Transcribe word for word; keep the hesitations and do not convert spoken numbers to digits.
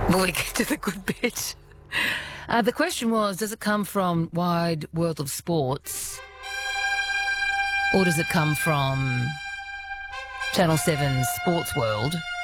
Will we get to the good bit? Uh, the question was, does it come from Wide World of Sports or does it come from Channel seven's Sports World?